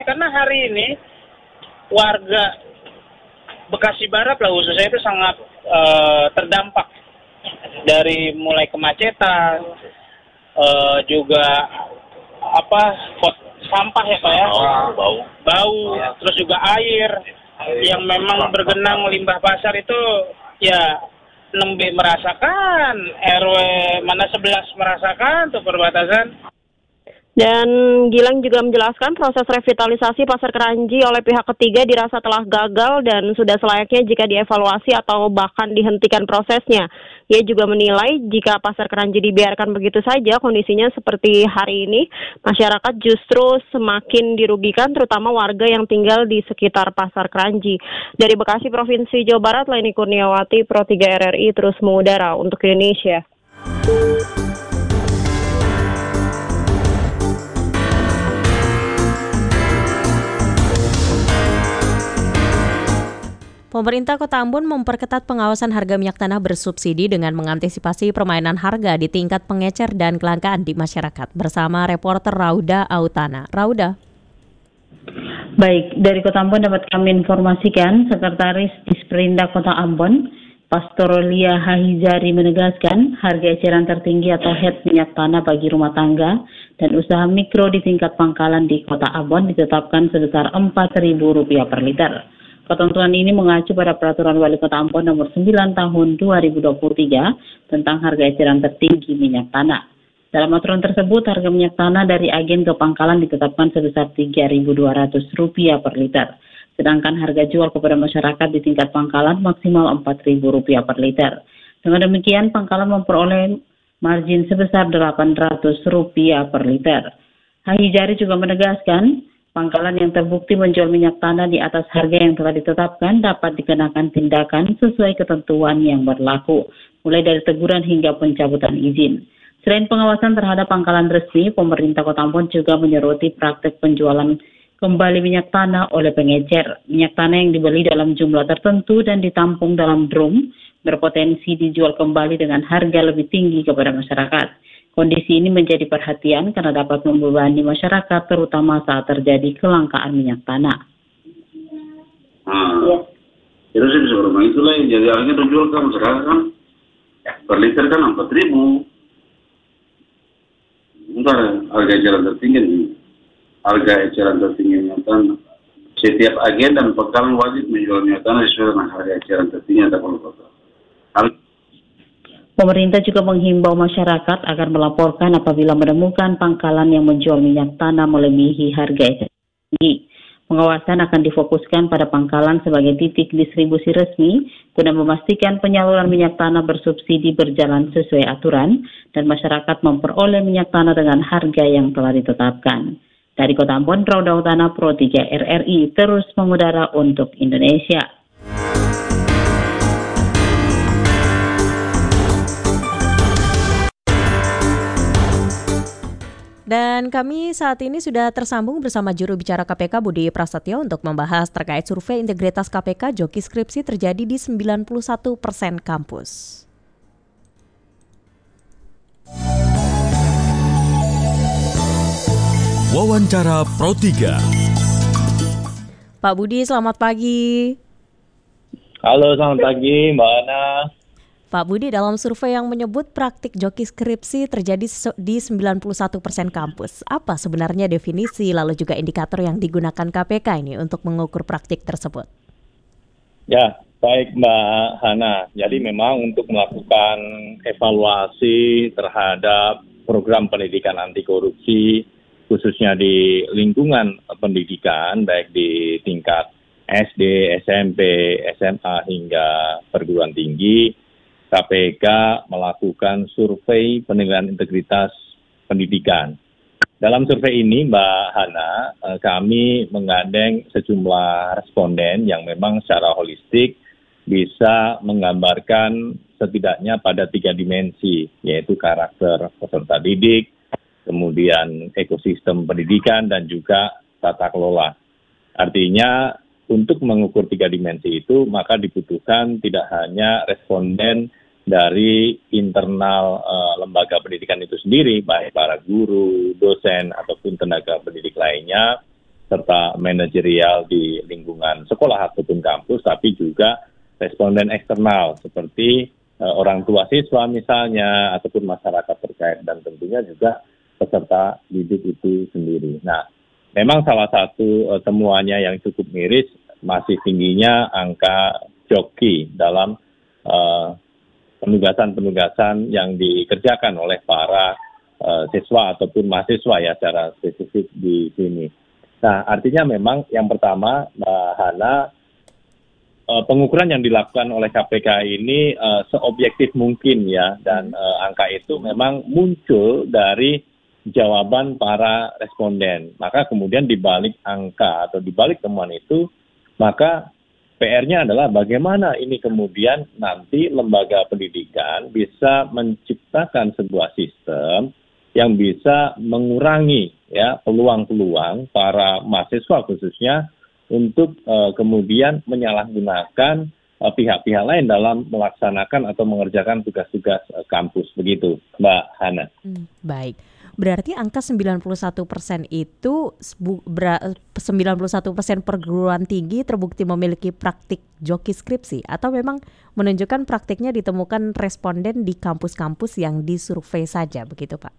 Karena hari ini warga Bekasi Barat lah khususnya itu sangat terdampak dari mulai kemacetan, juga sampah ya Pak ya, bau, terus juga air yang memang bergenang limbah pasar itu ya 6B merasakan, RW mana 11 merasakan tuh perbatasan. Dan Gilang juga menjelaskan proses revitalisasi Pasar Keranji oleh pihak ketiga dirasa telah gagal dan sudah selayaknya jika dievaluasi atau bahkan dihentikan prosesnya. Ia juga menilai jika Pasar Keranji dibiarkan begitu saja kondisinya seperti hari ini, masyarakat justru semakin dirugikan terutama warga yang tinggal di sekitar Pasar Keranji. Dari Bekasi, Provinsi Jawa Barat, Leni Kurniawati, Pro 3 RRI terus mengudara untuk Indonesia. Pemerintah Kota Ambon memperketat pengawasan harga minyak tanah bersubsidi dengan mengantisipasi permainan harga di tingkat pengecer dan kelangkaan di masyarakat. Bersama reporter Rauda Autana. Rauda. Baik, dari Kota Ambon dapat kami informasikan, Sekretaris Disperindak Kota Ambon, Pastor Lia Hahizari menegaskan harga eceran tertinggi atau HET minyak tanah bagi rumah tangga dan usaha mikro di tingkat pangkalan di Kota Ambon ditetapkan sebesar Rp4.000 per liter. Ketentuan ini mengacu pada Peraturan Wali Kota Ambon Nomor 9 Tahun 2023 tentang harga eceran tertinggi minyak tanah. Dalam aturan tersebut, harga minyak tanah dari agen ke pangkalan ditetapkan sebesar Rp3.200 per liter. Sedangkan harga jual kepada masyarakat di tingkat pangkalan maksimal Rp4.000 per liter. Dengan demikian, pangkalan memperoleh margin sebesar Rp800 per liter. Hahizari juga menegaskan, pangkalan yang terbukti menjual minyak tanah di atas harga yang telah ditetapkan dapat dikenakan tindakan sesuai ketentuan yang berlaku, mulai dari teguran hingga pencabutan izin. Selain pengawasan terhadap pangkalan resmi, pemerintah Kota Ambon juga menyoroti praktek penjualan kembali minyak tanah oleh pengecer. Minyak tanah yang dibeli dalam jumlah tertentu dan ditampung dalam drum berpotensi dijual kembali dengan harga lebih tinggi kepada masyarakat. Kondisi ini menjadi perhatian karena dapat membebani masyarakat terutama saat terjadi kelangkaan minyak tanah. Itu sih sebenarnya itulah yang jadi harga terjual ke masyarakat kan per liter kan 4.000. Bentar, harga eceran tertinggi. Harga eceran tertinggi minyak tanah. Setiap agen dan pangkalan wajib menjual minyak tanah sesuai dengan harga eceran tertinggi atau kota. Pemerintah juga menghimbau masyarakat agar melaporkan apabila menemukan pangkalan yang menjual minyak tanah melebihi harga eceran tinggi. Pengawasan akan difokuskan pada pangkalan sebagai titik distribusi resmi guna memastikan penyaluran minyak tanah bersubsidi berjalan sesuai aturan dan masyarakat memperoleh minyak tanah dengan harga yang telah ditetapkan. Dari Kota Ambon, Rauda Autana, Pro 3 RRI terus mengudara untuk Indonesia. Dan kami saat ini sudah tersambung bersama juru bicara KPK Budi Prasetyo untuk membahas terkait survei integritas KPK joki skripsi terjadi di 91% kampus. Wawancara Pro 3. Pak Budi, selamat pagi. Halo, selamat pagi Mbak Ana. Pak Budi, dalam survei yang menyebut praktik joki skripsi terjadi di 91% kampus, apa sebenarnya definisi lalu juga indikator yang digunakan KPK ini untuk mengukur praktik tersebut? Ya, baik Mbak Hana. Jadi memang untuk melakukan evaluasi terhadap program pendidikan anti korupsi, khususnya di lingkungan pendidikan, baik di tingkat SD, SMP, SMA hingga perguruan tinggi, KPK melakukan survei penilaian integritas pendidikan. Dalam survei ini, Mbak Hana, kami menggandeng sejumlah responden yang memang secara holistik bisa menggambarkan setidaknya pada 3 dimensi, yaitu karakter peserta didik, kemudian ekosistem pendidikan, dan juga tata kelola. Artinya, untuk mengukur 3 dimensi itu, maka dibutuhkan tidak hanya responden dari internal lembaga pendidikan itu sendiri, baik para guru, dosen, ataupun tenaga pendidik lainnya, serta manajerial di lingkungan sekolah ataupun kampus, tapi juga responden eksternal seperti orang tua siswa misalnya, ataupun masyarakat terkait, dan tentunya juga peserta didik itu sendiri. Nah, memang salah satu temuannya yang cukup miris masih tingginya angka joki dalam penugasan-penugasan yang dikerjakan oleh para siswa ataupun mahasiswa ya secara spesifik di sini. Nah, artinya memang yang pertama, Mbak Hana, pengukuran yang dilakukan oleh KPK ini seobjektif mungkin ya, dan angka itu memang muncul dari jawaban para responden. Maka kemudian dibalik angka atau dibalik temuan itu, maka PR-nya adalah bagaimana ini kemudian nanti lembaga pendidikan bisa menciptakan sebuah sistem yang bisa mengurangi ya peluang-peluang para mahasiswa khususnya untuk kemudian menyalahgunakan pihak-pihak lain dalam melaksanakan atau mengerjakan tugas-tugas kampus, begitu Mbak Hana. Baik. Berarti angka 91% itu 91% perguruan tinggi terbukti memiliki praktik joki skripsi, atau memang menunjukkan praktiknya ditemukan responden di kampus-kampus yang disurvei saja, begitu Pak?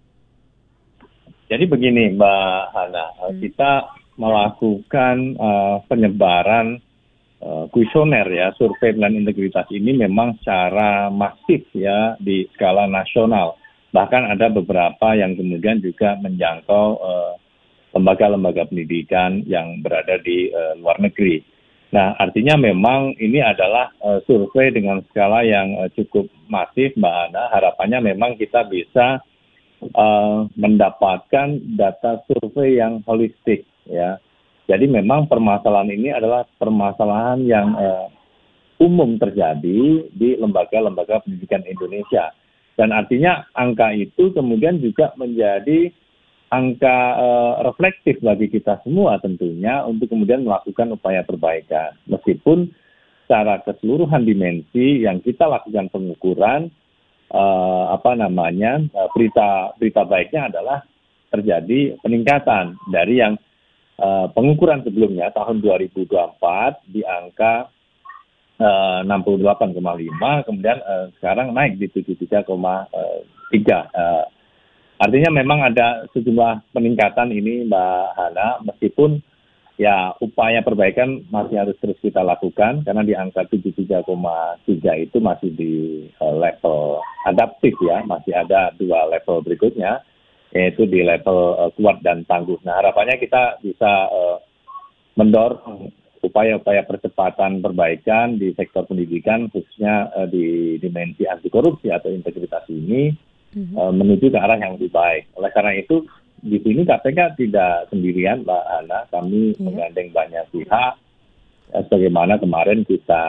Jadi begini Mbak Hana, kita melakukan penyebaran kuesioner ya, survei dan integritas ini memang secara masif ya di skala nasional. Bahkan ada beberapa yang kemudian juga menjangkau lembaga-lembaga pendidikan yang berada di luar negeri. Nah, artinya memang ini adalah survei dengan skala yang cukup masif, Mbak Ana. Harapannya memang kita bisa mendapatkan data survei yang holistik, ya. Jadi memang permasalahan ini adalah permasalahan yang umum terjadi di lembaga-lembaga pendidikan Indonesia. Dan artinya angka itu kemudian juga menjadi angka reflektif bagi kita semua tentunya untuk kemudian melakukan upaya perbaikan. Meskipun secara keseluruhan dimensi yang kita lakukan pengukuran, berita baiknya adalah terjadi peningkatan dari yang pengukuran sebelumnya tahun 2024 di angka 68,5, kemudian sekarang naik di 73,3. Artinya memang ada sejumlah peningkatan ini Mbak Hana, meskipun ya upaya perbaikan masih harus terus kita lakukan, karena di angka 73,3 itu masih di level adaptif ya, masih ada 2 level berikutnya, yaitu di level kuat dan tangguh. Nah, harapannya kita bisa mendorong upaya-upaya percepatan perbaikan di sektor pendidikan, khususnya di dimensi anti korupsi atau integritas ini, menuju ke arah yang lebih baik. Oleh karena itu, di sini KPK tidak sendirian, Mbak Ana. Kami menggandeng banyak pihak, sebagaimana kemarin kita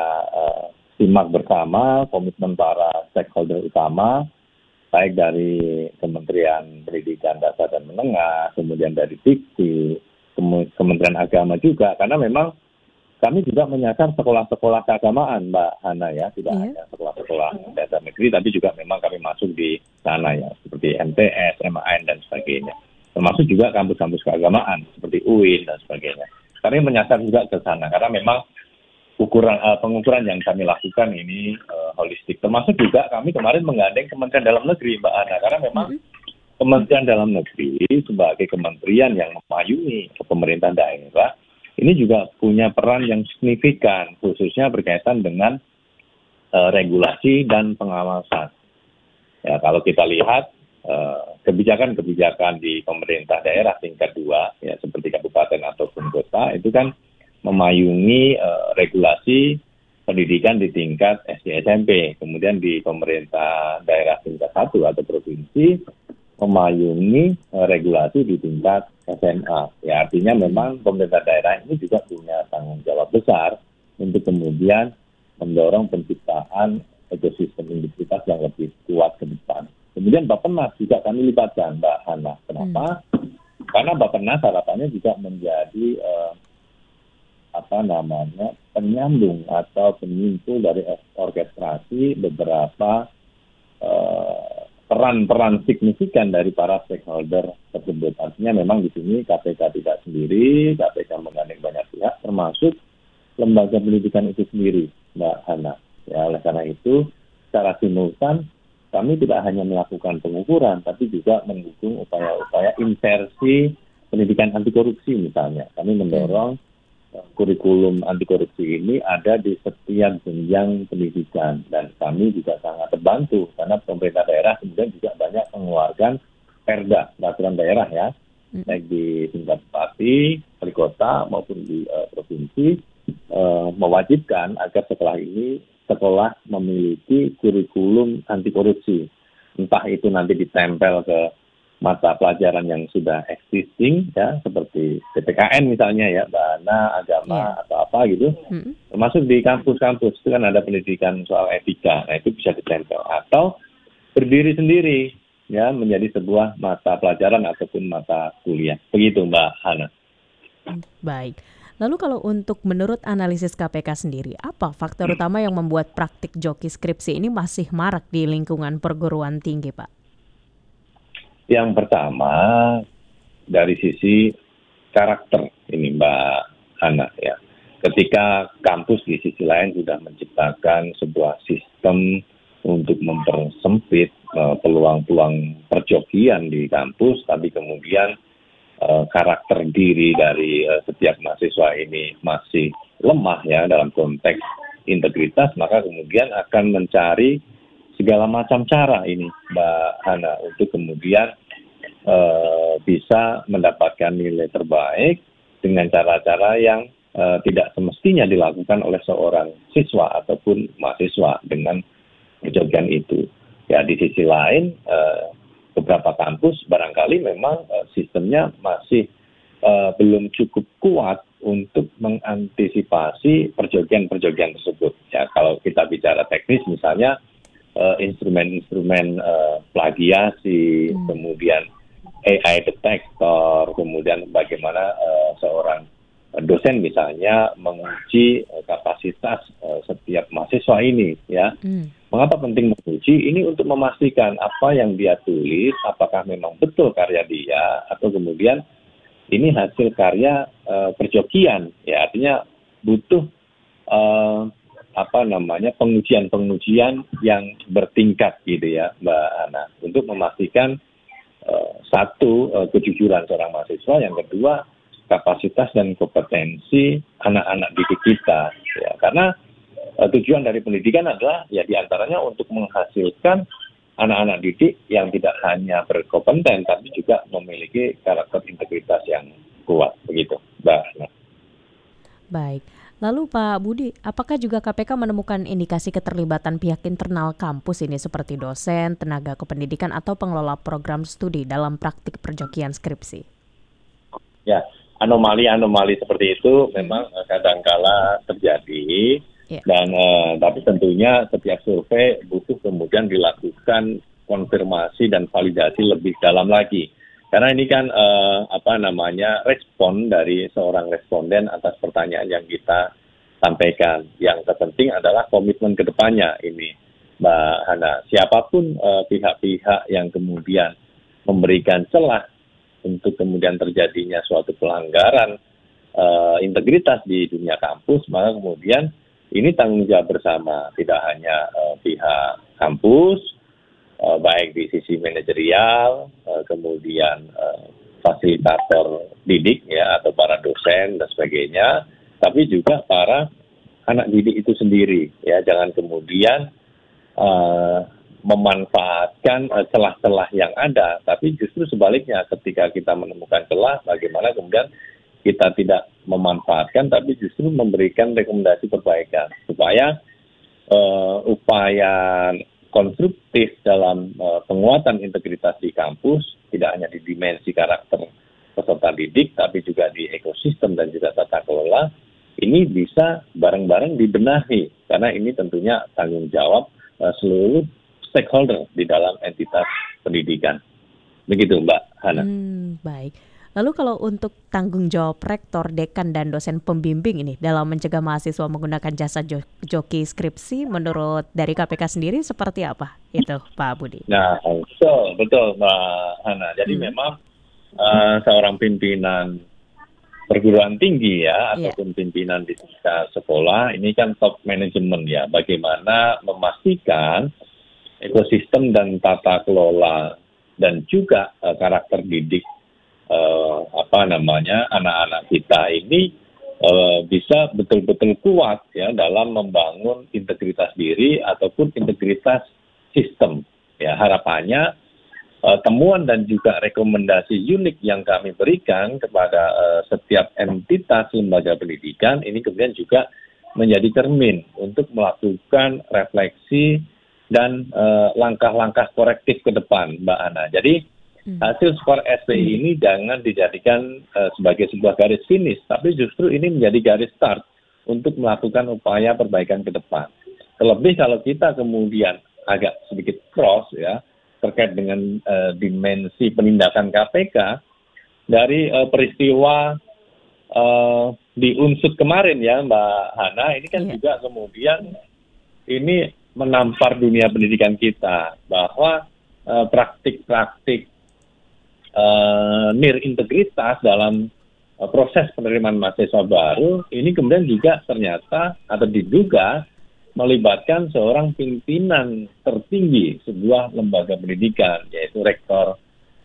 simak bersama komitmen para stakeholder utama, baik dari Kementerian Pendidikan Dasar dan Menengah, kemudian dari Dikti, Kementerian Agama juga, karena memang kami juga menyasar sekolah-sekolah keagamaan, Mbak Hana ya, tidak hanya sekolah-sekolah dasar negeri, tapi juga memang kami masuk di sana ya, seperti MTS, MAN dan sebagainya. Termasuk juga kampus-kampus keagamaan seperti UIN dan sebagainya. Kami menyasar juga ke sana karena memang pengukuran yang kami lakukan ini holistik. Termasuk juga kami kemarin menggandeng Kementerian Dalam Negeri, Mbak Hana, karena memang Kementerian Dalam Negeri sebagai kementerian yang memayungi pemerintahan daerah ini juga punya peran yang signifikan, khususnya berkaitan dengan regulasi dan pengawasan. Ya, kalau kita lihat kebijakan-kebijakan di pemerintah daerah tingkat 2, ya seperti kabupaten ataupun kota, itu kan memayungi regulasi pendidikan di tingkat SD SMP. Kemudian di pemerintah daerah tingkat 1 atau provinsi memayungi regulasi di tingkat SMA. Ya, artinya memang pemerintah daerah ini juga punya tanggung jawab besar untuk kemudian mendorong penciptaan ekosistem integritas yang lebih kuat ke depan. Kemudian Bappenas juga kami libatkan, Mbak Hana. Kenapa? Karena Bappenas harapannya juga menjadi penyambung atau penyimpul dari orkestrasi beberapa peran-peran signifikan dari para stakeholder tersebut. Artinya memang di sini KPK tidak sendiri, KPK menggandeng banyak pihak, termasuk lembaga pendidikan itu sendiri, Mbak Hana. Ya, oleh karena itu, secara simultan, kami tidak hanya melakukan pengukuran, tapi juga mendukung upaya-upaya inversi pendidikan anti korupsi misalnya. Kami mendorong kurikulum anti korupsi ini ada di setiap jenjang pendidikan, dan kami juga sangat terbantu karena pemerintah daerah kemudian juga banyak mengeluarkan perda, peraturan daerah ya, baik di tingkat bupati, wali kota maupun di provinsi, mewajibkan agar sekolah memiliki kurikulum anti korupsi. Entah itu nanti ditempel ke mata pelajaran yang sudah existing ya, seperti PPKN misalnya ya, bahana agama atau apa gitu. Termasuk di kampus-kampus itu kan ada pendidikan soal etika. Nah, itu bisa ditempel atau berdiri sendiri ya, menjadi sebuah mata pelajaran ataupun mata kuliah. Begitu Mbak Hana. Baik. Lalu kalau untuk menurut analisis KPK sendiri, apa faktor utama yang membuat praktik joki skripsi ini masih marak di lingkungan perguruan tinggi, Pak? Yang pertama, dari sisi karakter ini Mbak Hana ya. Ketika kampus di sisi lain sudah menciptakan sebuah sistem untuk mempersempit peluang-peluang perjokian di kampus, tapi kemudian karakter diri dari setiap mahasiswa ini masih lemah ya dalam konteks integritas, maka kemudian akan mencari segala macam cara ini Mbak Hana untuk kemudian bisa mendapatkan nilai terbaik dengan cara-cara yang tidak semestinya dilakukan oleh seorang siswa ataupun mahasiswa dengan perjokian itu. Ya, di sisi lain beberapa kampus barangkali memang sistemnya masih belum cukup kuat untuk mengantisipasi perjokian-perjokian tersebut. Ya, kalau kita bicara teknis misalnya instrumen-instrumen plagiasi, kemudian AI detektor, kemudian bagaimana seorang dosen misalnya menguji kapasitas setiap mahasiswa ini ya. Mengapa penting menguji? Ini untuk memastikan apa yang dia tulis, apakah memang betul karya dia, atau kemudian ini hasil karya perjokian. Ya, artinya butuh pengujian-pengujian yang bertingkat gitu ya, Mbak Ana, untuk memastikan satu, kejujuran seorang mahasiswa, yang kedua kapasitas dan kompetensi anak-anak didik kita. Ya, karena tujuan dari pendidikan adalah ya diantaranya untuk menghasilkan anak-anak didik yang tidak hanya berkompeten tapi juga memiliki karakter integritas yang kuat, begitu Mbak. Baik, lalu Pak Budi, apakah juga KPK menemukan indikasi keterlibatan pihak internal kampus ini seperti dosen, tenaga kependidikan atau pengelola program studi dalam praktik perjokian skripsi? Ya, anomali-anomali seperti itu memang kadangkala terjadi. Dan tapi tentunya setiap survei butuh kemudian dilakukan konfirmasi dan validasi lebih dalam lagi. Karena ini kan respon dari seorang responden atas pertanyaan yang kita sampaikan. Yang terpenting adalah komitmen ke depannya ini, Mbak Hana. Siapapun pihak-pihak yang kemudian memberikan celah untuk kemudian terjadinya suatu pelanggaran integritas di dunia kampus, maka kemudian ini tanggung jawab bersama, tidak hanya pihak kampus, baik di sisi manajerial, kemudian fasilitator didik ya atau para dosen dan sebagainya, tapi juga para anak didik itu sendiri ya. Jangan kemudian memanfaatkan celah-celah yang ada, tapi justru sebaliknya ketika kita menemukan celah, bagaimana kemudian kita tidak memanfaatkan, tapi justru memberikan rekomendasi perbaikan supaya upaya konstruktif dalam penguatan integritas di kampus tidak hanya di dimensi karakter peserta didik, tapi juga di ekosistem dan juga tata kelola ini bisa bareng-bareng dibenahi, karena ini tentunya tanggung jawab seluruh stakeholder di dalam entitas pendidikan. Begitu Mbak Hana. Baik. Lalu kalau untuk tanggung jawab rektor, dekan, dan dosen pembimbing ini dalam mencegah mahasiswa menggunakan jasa joki skripsi, menurut dari KPK sendiri seperti apa itu, Pak Budi? Nah, betul Mbak Hana. Jadi memang seorang pimpinan perguruan tinggi ya, ataupun pimpinan di tingkat sekolah, ini kan top management ya, bagaimana memastikan ekosistem dan tata kelola dan juga karakter didik anak-anak kita ini bisa betul-betul kuat ya dalam membangun integritas diri ataupun integritas sistem. Ya, harapannya temuan dan juga rekomendasi unik yang kami berikan kepada setiap entitas lembaga pendidikan ini kemudian juga menjadi cermin untuk melakukan refleksi dan langkah-langkah korektif ke depan, Mbak Ana. Jadi hasil skor SPI ini jangan dijadikan sebagai sebuah garis finish, tapi justru ini menjadi garis start untuk melakukan upaya perbaikan ke depan. Terlebih kalau kita kemudian agak sedikit cross ya, terkait dengan dimensi penindakan KPK dari peristiwa di Unsut kemarin ya Mbak Hana, ini kan juga kemudian ini menampar dunia pendidikan kita bahwa praktik-praktik nir-integritas dalam proses penerimaan mahasiswa baru ini kemudian juga ternyata atau diduga melibatkan seorang pimpinan tertinggi sebuah lembaga pendidikan, yaitu rektor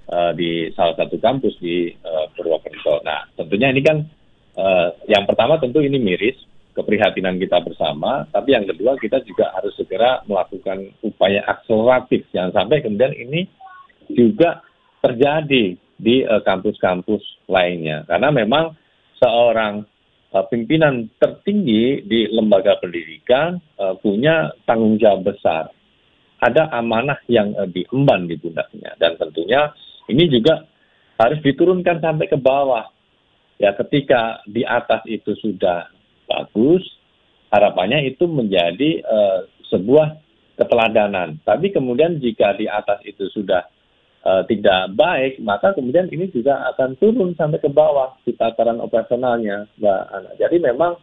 di salah satu kampus di Purwokerto. Nah, tentunya ini kan yang pertama tentu ini miris, keprihatinan kita bersama, tapi yang kedua kita juga harus segera melakukan upaya akseleratif, jangan sampai kemudian ini juga terjadi di kampus-kampus lainnya. Karena memang seorang pimpinan tertinggi di lembaga pendidikan punya tanggung jawab besar. Ada amanah yang diemban di pundaknya. Dan tentunya ini juga harus diturunkan sampai ke bawah. Ya, ketika di atas itu sudah bagus, harapannya itu menjadi sebuah keteladanan. Tapi kemudian jika di atas itu sudah tidak baik, maka kemudian ini juga akan turun sampai ke bawah di tataran operasionalnya, Mbak Ana. Jadi memang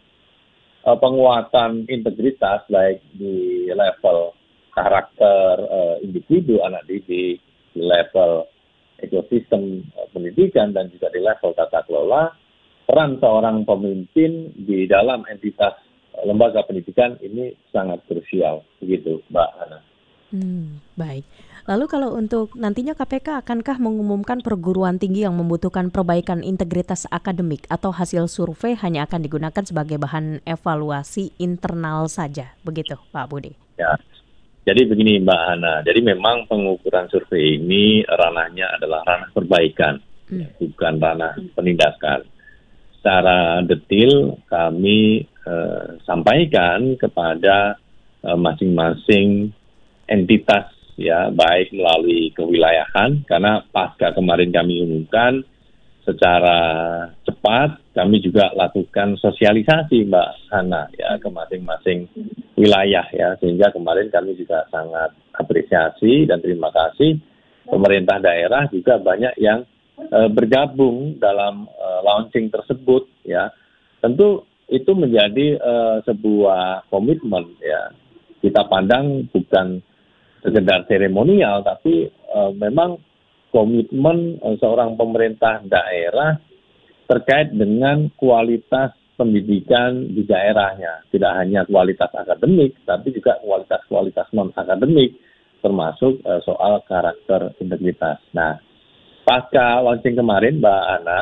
penguatan integritas baik di level karakter individu anak didik, di level ekosistem pendidikan dan juga di level tata kelola, peran seorang pemimpin di dalam entitas lembaga pendidikan ini sangat krusial, begitu Mbak Ana. Baik. Lalu kalau untuk nantinya KPK akankah mengumumkan perguruan tinggi yang membutuhkan perbaikan integritas akademik atau hasil survei hanya akan digunakan sebagai bahan evaluasi internal saja, begitu Pak Budi? Ya, jadi begini Mbak Hana, jadi memang pengukuran survei ini ranahnya adalah ranah perbaikan, bukan ranah penindakan. Secara detail kami sampaikan kepada masing-masing entitas ya, baik melalui kewilayahan, karena pasca kemarin kami umumkan secara cepat, kami juga lakukan sosialisasi Mbak Hana ya ke masing-masing wilayah ya, sehingga kemarin kami juga sangat apresiasi dan terima kasih pemerintah daerah juga banyak yang bergabung dalam launching tersebut ya. Tentu itu menjadi sebuah komitmen ya. Kita pandang bukan sekedar seremonial, tapi memang komitmen seorang pemerintah daerah terkait dengan kualitas pendidikan di daerahnya. Tidak hanya kualitas akademik, tapi juga kualitas non-akademik, termasuk soal karakter integritas. Nah, pasca launching kemarin, Mbak Ana,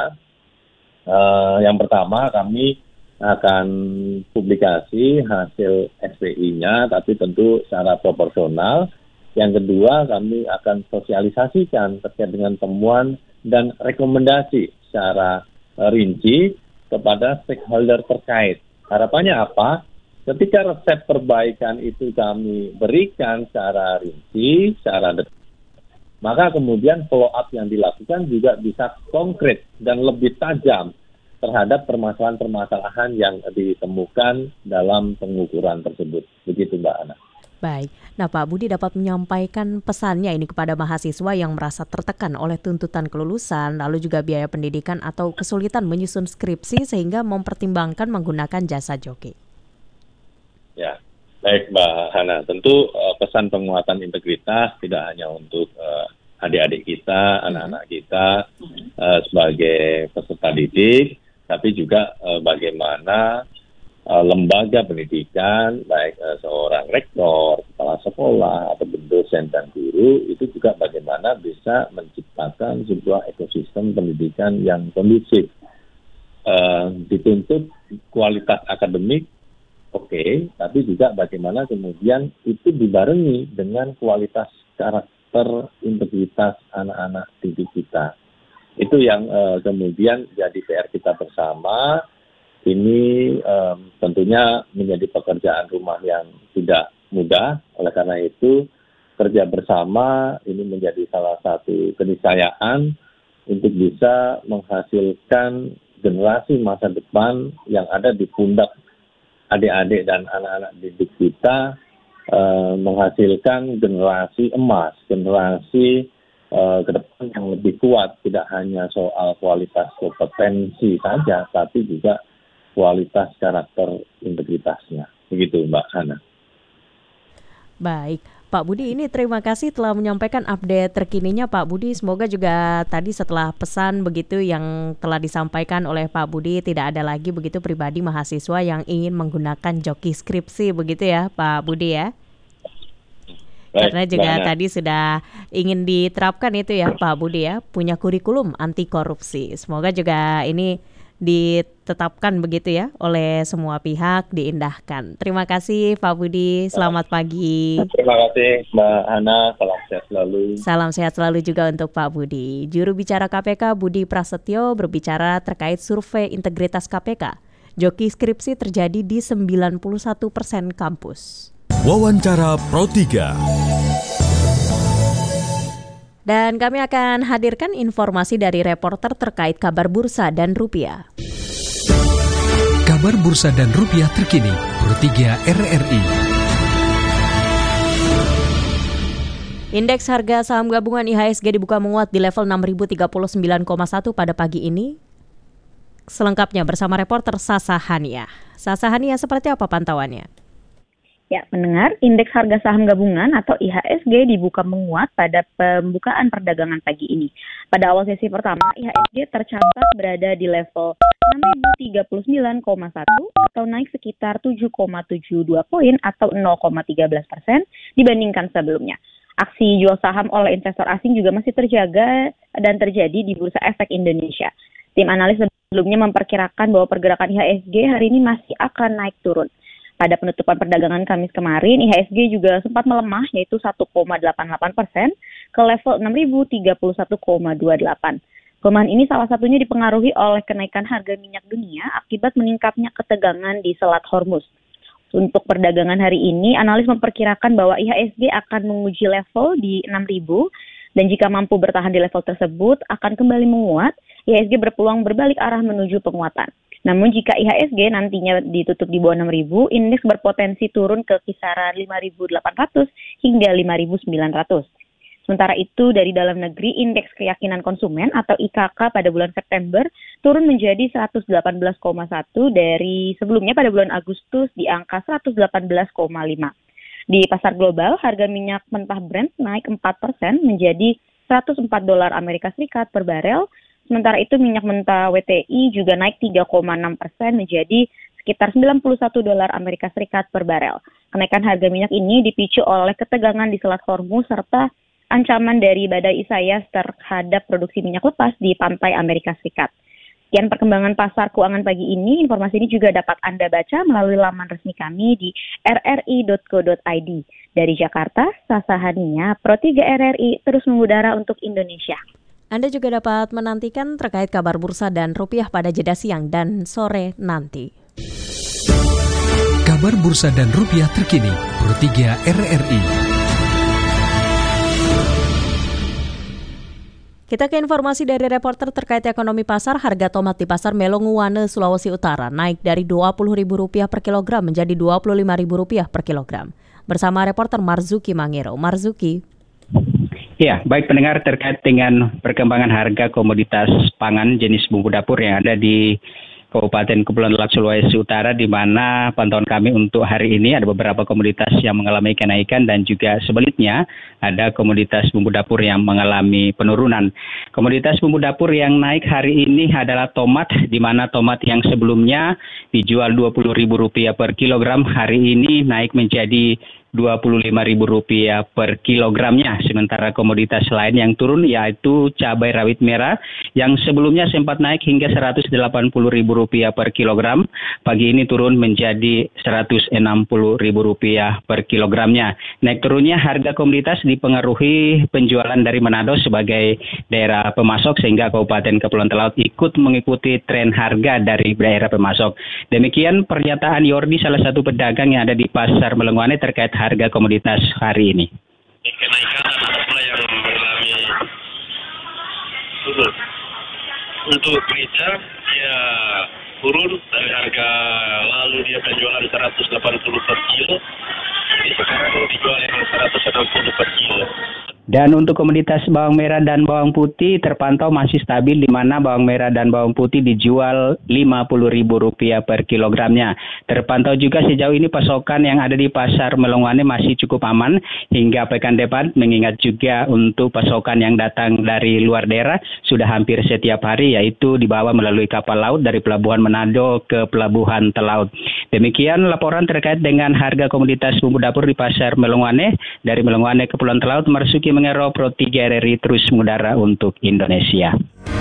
yang pertama kami akan publikasi hasil SPI-nya, tapi tentu secara proporsional. Yang kedua, kami akan sosialisasikan terkait dengan temuan dan rekomendasi secara rinci kepada stakeholder terkait. Harapannya apa? Ketika resep perbaikan itu kami berikan secara rinci, secara detail, maka kemudian follow up yang dilakukan juga bisa konkret dan lebih tajam terhadap permasalahan-permasalahan yang ditemukan dalam pengukuran tersebut. Begitu Mbak Ana. Baik, nah Pak Budi dapat menyampaikan pesannya ini kepada mahasiswa yang merasa tertekan oleh tuntutan kelulusan, lalu juga biaya pendidikan atau kesulitan menyusun skripsi sehingga mempertimbangkan menggunakan jasa joki. Ya, baik Mbak Hana. Tentu pesan penguatan integritas tidak hanya untuk adik-adik kita, anak-anak kita sebagai peserta didik, tapi juga bagaimana lembaga pendidikan, baik seorang rektor, kepala sekolah, atau dosen dan guru, itu juga bagaimana bisa menciptakan sebuah ekosistem pendidikan yang kondusif. Dituntut kualitas akademik, oke, tapi juga bagaimana kemudian itu dibarengi dengan kualitas karakter, integritas anak-anak didik kita. Itu yang kemudian jadi PR kita bersama. Ini tentunya menjadi pekerjaan rumah yang tidak mudah. Oleh karena itu, kerja bersama ini menjadi salah satu keniscayaan untuk bisa menghasilkan generasi masa depan yang ada di pundak adik-adik dan anak-anak didik kita, menghasilkan generasi emas, generasi ke depan yang lebih kuat, tidak hanya soal kualitas kompetensi saja, tapi juga kualitas karakter integritasnya. Begitu Mbak Hana. Baik, Pak Budi, ini terima kasih telah menyampaikan update terkininya Pak Budi. Semoga juga tadi setelah pesan begitu yang telah disampaikan oleh Pak Budi, tidak ada lagi begitu pribadi mahasiswa yang ingin menggunakan joki skripsi begitu ya Pak Budi ya. Baik, karena juga Mbak tadi sudah ingin diterapkan itu ya Pak Budi ya, punya kurikulum anti korupsi. Semoga juga ini ditetapkan begitu ya oleh semua pihak, diindahkan. Terima kasih Pak Budi, selamat pagi. Terima kasih Mbak Hana, salam sehat selalu. Salam sehat selalu juga untuk Pak Budi. Juru bicara KPK Budi Prasetyo berbicara terkait survei integritas KPK. Joki skripsi terjadi di 91% kampus. Wawancara Pro 3. Dan kami akan hadirkan informasi dari reporter terkait kabar bursa dan rupiah. Kabar bursa dan rupiah terkini, Pro 3 RRI. Indeks harga saham gabungan IHSG dibuka menguat di level 6.039,1 pada pagi ini. Selengkapnya bersama reporter Sasa Hania. Sasa Hania, seperti apa pantauannya? Ya, pendengar, indeks harga saham gabungan atau IHSG dibuka menguat pada pembukaan perdagangan pagi ini. Pada awal sesi pertama, IHSG tercatat berada di level 6.039,1 atau naik sekitar 7,72 poin atau 0,13% dibandingkan sebelumnya. Aksi jual saham oleh investor asing juga masih terjaga dan terjadi di Bursa Efek Indonesia. Tim analis sebelumnya memperkirakan bahwa pergerakan IHSG hari ini masih akan naik turun. Pada penutupan perdagangan Kamis kemarin, IHSG juga sempat melemah, yaitu 1,88% ke level 6.031,28. Pelemahan ini salah satunya dipengaruhi oleh kenaikan harga minyak dunia akibat meningkatnya ketegangan di Selat Hormuz. Untuk perdagangan hari ini, analis memperkirakan bahwa IHSG akan menguji level di 6.000 dan jika mampu bertahan di level tersebut akan kembali menguat. IHSG berpeluang berbalik arah menuju penguatan. Namun jika IHSG nantinya ditutup di bawah 6.000, indeks berpotensi turun ke kisaran 5.800 hingga 5.900. Sementara itu, dari dalam negeri, indeks keyakinan konsumen atau IKK pada bulan September turun menjadi 118,1 dari sebelumnya pada bulan Agustus di angka 118,5. Di pasar global, harga minyak mentah Brent naik 4% menjadi $104 Amerika Serikat per barel. Sementara itu minyak mentah WTI juga naik 3,6% menjadi sekitar $91 Amerika Serikat per barel. Kenaikan harga minyak ini dipicu oleh ketegangan di Selat Hormuz serta ancaman dari badai Isaias terhadap produksi minyak lepas di pantai Amerika Serikat. Sekian perkembangan pasar keuangan pagi ini. Informasi ini juga dapat Anda baca melalui laman resmi kami di rri.co.id. Dari Jakarta, Sasa Hania, Pro 3 RRI terus mengudara untuk Indonesia. Anda juga dapat menantikan terkait kabar bursa dan rupiah pada jeda siang dan sore nanti. Kabar bursa dan rupiah terkini, Pro 3 RRI. Kita ke informasi dari reporter terkait ekonomi pasar. Harga tomat di pasar Melonguwane, Sulawesi Utara naik dari Rp20.000 per kilogram menjadi Rp25.000 per kilogram. bersama reporter Marzuki Mangero. Marzuki. Ya, baik pendengar, terkait dengan perkembangan harga komoditas pangan jenis bumbu dapur yang ada di Kabupaten Kepulauan Teluk Sulawesi Utara, di mana pantauan kami untuk hari ini ada beberapa komoditas yang mengalami kenaikan dan juga sebaliknya ada komoditas bumbu dapur yang mengalami penurunan. Komoditas bumbu dapur yang naik hari ini adalah tomat, di mana tomat yang sebelumnya dijual Rp20.000 per kilogram, hari ini naik menjadi Rp25.000 per kilogramnya. Sementara komoditas lain yang turun yaitu cabai rawit merah yang sebelumnya sempat naik hingga Rp180.000 per kilogram. Pagi ini turun menjadi Rp160.000 per kilogramnya. Naik turunnya harga komoditas dipengaruhi penjualan dari Manado sebagai daerah pemasok, sehingga Kabupaten Kepulauan Talaut ikut mengikuti tren harga dari daerah pemasok. Demikian pernyataan Yordi, salah satu pedagang yang ada di Pasar Melengwane terkait harga komoditas hari ini. Kenaikan mulai yang mengalami turun. Untuk merica ya turun dari harga lalu dia penjualan 180 per kilo, jadi sekarang dijual yang 160 per kilo. Dan untuk komoditas bawang merah dan bawang putih terpantau masih stabil, di mana bawang merah dan bawang putih dijual Rp50.000 per kilogramnya. Terpantau juga sejauh ini pasokan yang ada di Pasar Melengwane masih cukup aman hingga pekan depan, mengingat juga untuk pasokan yang datang dari luar daerah sudah hampir setiap hari, yaitu dibawa melalui kapal laut dari Pelabuhan Manado ke Pelabuhan Talaut. Demikian laporan terkait dengan harga komoditas bumbu dapur di Pasar Melengwane. Dari Melengwane, Kepulauan Talaut, Marzuki Mangero, Pro 3 RRI terus mengudara untuk Indonesia.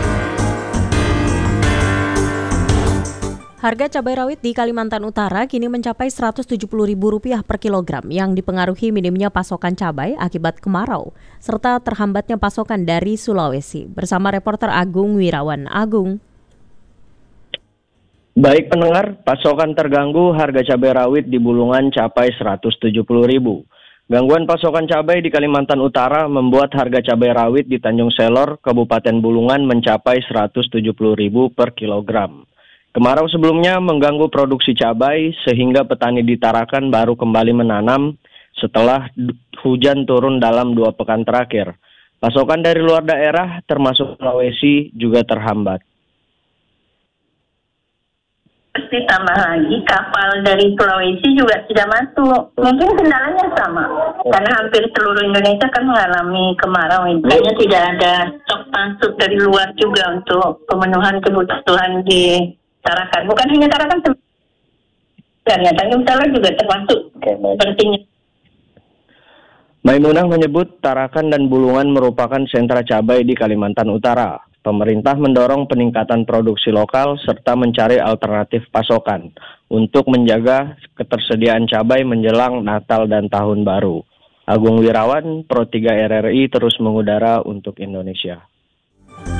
Harga cabai rawit di Kalimantan Utara kini mencapai Rp170.000 per kilogram yang dipengaruhi minimnya pasokan cabai akibat kemarau serta terhambatnya pasokan dari Sulawesi. Bersama reporter Agung Wirawan. Agung. Baik pendengar, pasokan terganggu, harga cabai rawit di Bulungan capai Rp170.000. Gangguan pasokan cabai di Kalimantan Utara membuat harga cabai rawit di Tanjung Selor, Kabupaten Bulungan mencapai Rp170.000 per kilogram. Kemarau sebelumnya mengganggu produksi cabai sehingga petani di Tarakan baru kembali menanam setelah hujan turun dalam 2 pekan terakhir. Pasokan dari luar daerah termasuk Sulawesi juga terhambat. Ditambah lagi kapal dari Sulawesi juga tidak masuk. Mungkin kendalanya sama, karena hampir seluruh Indonesia kan mengalami kemarau. Makanya tidak ada stok masuk dari luar juga untuk pemenuhan kebutuhan di Tarakan. Bukan hanya Tarakan, ternyata Tanjung Selor juga termasuk sepertinya. Maimunah menyebut Tarakan dan Bulungan merupakan sentra cabai di Kalimantan Utara. Pemerintah mendorong peningkatan produksi lokal serta mencari alternatif pasokan untuk menjaga ketersediaan cabai menjelang Natal dan Tahun Baru. Agung Wirawan, Pro 3 RRI terus mengudara untuk Indonesia.